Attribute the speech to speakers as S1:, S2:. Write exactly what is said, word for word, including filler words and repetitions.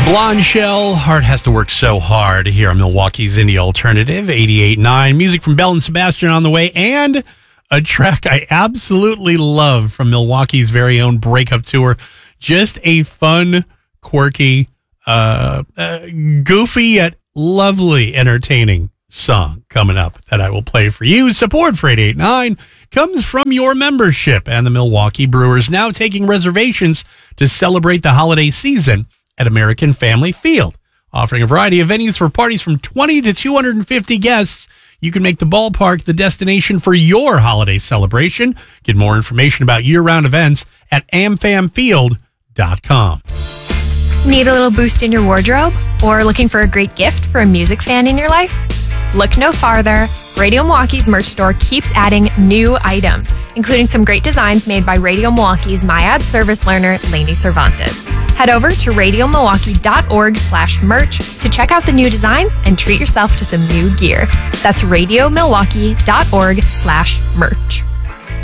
S1: Blonde Shell, Heart Has to Work So Hard here on Milwaukee's Indie Alternative, eighty-eight point nine. Music from Belle and Sebastian on the way, and a track I absolutely love from Milwaukee's very own Breakup Tour. Just a fun, quirky, uh, uh, goofy yet lovely, entertaining song coming up that I will play for you. Support for eighty-eight point nine comes from your membership and the Milwaukee Brewers, now taking reservations to celebrate the holiday season at American Family Field, offering a variety of venues for parties from twenty to two hundred fifty guests. You can make the ballpark the destination for your holiday celebration. Get more information about year-round events at am fam field dot com.
S2: Need a little boost in your wardrobe? Or looking for a great gift for a music fan in your life? Look no farther. Radio Milwaukee's merch store keeps adding new items, including some great designs made by Radio Milwaukee's MyAd service learner, Lainey Cervantes. Head over to radio milwaukee dot org slash merch to check out the new designs and treat yourself to some new gear. That's radio milwaukee dot org slash merch.